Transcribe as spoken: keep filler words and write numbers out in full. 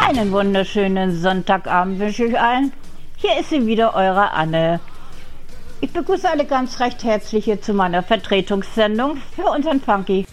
Einen wunderschönen Sonntagabend wünsche ich allen. Hier ist sie wieder, eure Anne. Ich begrüße alle ganz recht herzlich hier zu meiner Vertretungssendung für unseren Funky